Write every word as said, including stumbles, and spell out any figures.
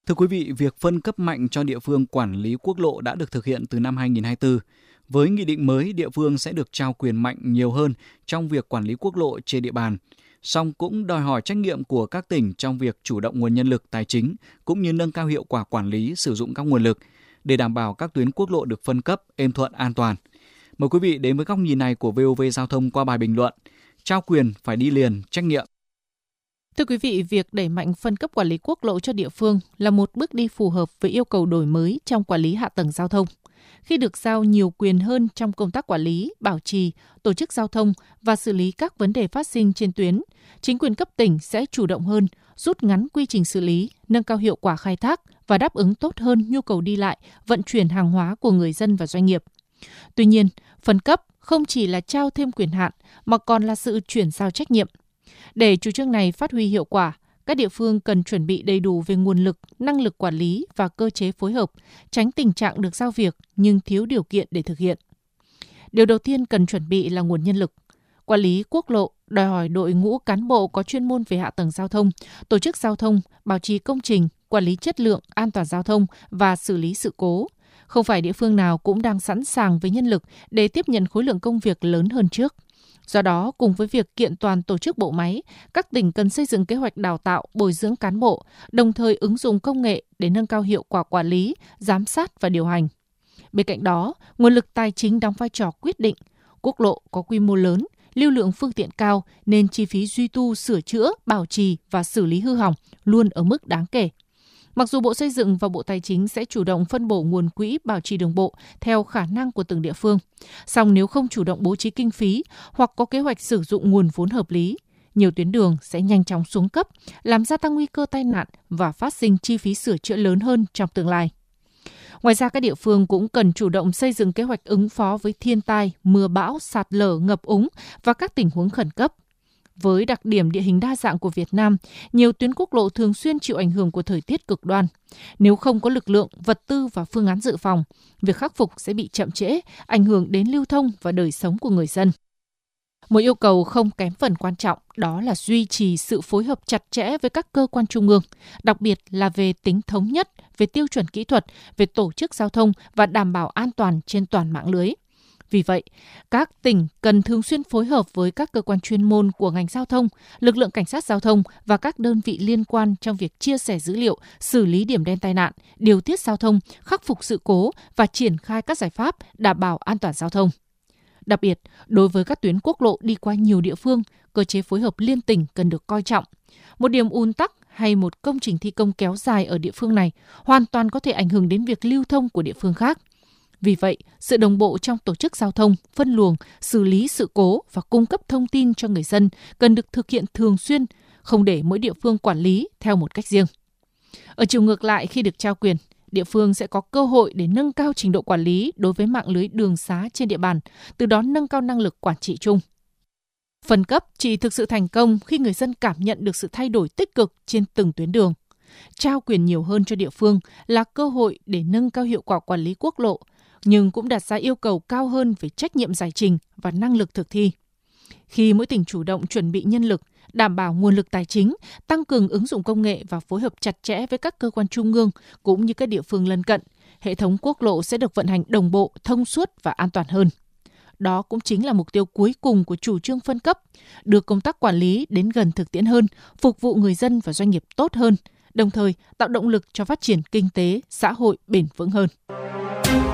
Thưa quý vị, việc phân cấp mạnh cho địa phương quản lý quốc lộ đã được thực hiện từ năm hai nghìn không trăm hai mươi tư. Với nghị định mới, địa phương sẽ được trao quyền mạnh nhiều hơn trong việc quản lý quốc lộ trên địa bàn. Song cũng đòi hỏi trách nhiệm của các tỉnh trong việc chủ động nguồn nhân lực tài chính cũng như nâng cao hiệu quả quản lý sử dụng các nguồn lực để đảm bảo các tuyến quốc lộ được phân cấp êm thuận an toàn. Mời quý vị đến với góc nhìn này của vê o vê Giao thông qua bài bình luận: Trao quyền phải đi liền trách nhiệm. Thưa quý vị, việc đẩy mạnh phân cấp quản lý quốc lộ cho địa phương là một bước đi phù hợp với yêu cầu đổi mới trong quản lý hạ tầng giao thông. Khi được giao nhiều quyền hơn trong công tác quản lý, bảo trì, tổ chức giao thông và xử lý các vấn đề phát sinh trên tuyến, chính quyền cấp tỉnh sẽ chủ động hơn, rút ngắn quy trình xử lý, nâng cao hiệu quả khai thác và đáp ứng tốt hơn nhu cầu đi lại, vận chuyển hàng hóa của người dân và doanh nghiệp. Tuy nhiên, phân cấp không chỉ là trao thêm quyền hạn mà còn là sự chuyển giao trách nhiệm. Để chủ trương này phát huy hiệu quả, các địa phương cần chuẩn bị đầy đủ về nguồn lực, năng lực quản lý và cơ chế phối hợp, tránh tình trạng được giao việc nhưng thiếu điều kiện để thực hiện. Điều đầu tiên cần chuẩn bị là nguồn nhân lực. Quản lý quốc lộ đòi hỏi đội ngũ cán bộ có chuyên môn về hạ tầng giao thông, tổ chức giao thông, bảo trì công trình, quản lý chất lượng, an toàn giao thông và xử lý sự cố. Không phải địa phương nào cũng đang sẵn sàng với nhân lực để tiếp nhận khối lượng công việc lớn hơn trước. Do đó, cùng với việc kiện toàn tổ chức bộ máy, các tỉnh cần xây dựng kế hoạch đào tạo, bồi dưỡng cán bộ, đồng thời ứng dụng công nghệ để nâng cao hiệu quả quản lý, giám sát và điều hành. Bên cạnh đó, nguồn lực tài chính đóng vai trò quyết định. Quốc lộ có quy mô lớn, lưu lượng phương tiện cao nên chi phí duy tu, sửa chữa, bảo trì và xử lý hư hỏng luôn ở mức đáng kể. Mặc dù Bộ Xây dựng và Bộ Tài chính sẽ chủ động phân bổ nguồn quỹ bảo trì đường bộ theo khả năng của từng địa phương, song nếu không chủ động bố trí kinh phí hoặc có kế hoạch sử dụng nguồn vốn hợp lý, nhiều tuyến đường sẽ nhanh chóng xuống cấp, làm gia tăng nguy cơ tai nạn và phát sinh chi phí sửa chữa lớn hơn trong tương lai. Ngoài ra, các địa phương cũng cần chủ động xây dựng kế hoạch ứng phó với thiên tai, mưa bão, sạt lở, ngập úng và các tình huống khẩn cấp. Với đặc điểm địa hình đa dạng của Việt Nam, nhiều tuyến quốc lộ thường xuyên chịu ảnh hưởng của thời tiết cực đoan. Nếu không có lực lượng, vật tư và phương án dự phòng, việc khắc phục sẽ bị chậm trễ, ảnh hưởng đến lưu thông và đời sống của người dân. Một yêu cầu không kém phần quan trọng đó là duy trì sự phối hợp chặt chẽ với các cơ quan trung ương, đặc biệt là về tính thống nhất, về tiêu chuẩn kỹ thuật, về tổ chức giao thông và đảm bảo an toàn trên toàn mạng lưới. Vì vậy, các tỉnh cần thường xuyên phối hợp với các cơ quan chuyên môn của ngành giao thông, lực lượng cảnh sát giao thông và các đơn vị liên quan trong việc chia sẻ dữ liệu, xử lý điểm đen tai nạn, điều tiết giao thông, khắc phục sự cố và triển khai các giải pháp đảm bảo an toàn giao thông. Đặc biệt, đối với các tuyến quốc lộ đi qua nhiều địa phương, cơ chế phối hợp liên tỉnh cần được coi trọng. Một điểm ùn tắc hay một công trình thi công kéo dài ở địa phương này hoàn toàn có thể ảnh hưởng đến việc lưu thông của địa phương khác. Vì vậy, sự đồng bộ trong tổ chức giao thông, phân luồng, xử lý sự cố và cung cấp thông tin cho người dân cần được thực hiện thường xuyên, không để mỗi địa phương quản lý theo một cách riêng. Ở chiều ngược lại, khi được trao quyền, địa phương sẽ có cơ hội để nâng cao trình độ quản lý đối với mạng lưới đường xá trên địa bàn, từ đó nâng cao năng lực quản trị chung. Phân cấp chỉ thực sự thành công khi người dân cảm nhận được sự thay đổi tích cực trên từng tuyến đường. Trao quyền nhiều hơn cho địa phương là cơ hội để nâng cao hiệu quả quản lý quốc lộ, nhưng cũng đặt ra yêu cầu cao hơn về trách nhiệm giải trình và năng lực thực thi. Khi mỗi tỉnh chủ động chuẩn bị nhân lực, đảm bảo nguồn lực tài chính, tăng cường ứng dụng công nghệ và phối hợp chặt chẽ với các cơ quan trung ương cũng như các địa phương lân cận, hệ thống quốc lộ sẽ được vận hành đồng bộ, thông suốt và an toàn hơn. Đó cũng chính là mục tiêu cuối cùng của chủ trương phân cấp, đưa công tác quản lý đến gần thực tiễn hơn, phục vụ người dân và doanh nghiệp tốt hơn, đồng thời tạo động lực cho phát triển kinh tế, xã hội bền vững hơn.